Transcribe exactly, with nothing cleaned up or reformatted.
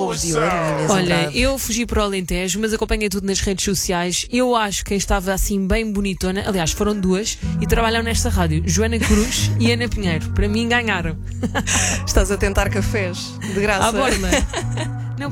Globos de Ouro, Inês Olha, Andrade. eu fugi para o Alentejo, mas acompanhei tudo nas redes sociais. Eu acho que quem estava assim bem bonitona, aliás, foram duas e trabalham nesta rádio, Joana Cruz e Ana Pinheiro. Para mim, ganharam. Estás a tentar cafés de graça. À borla.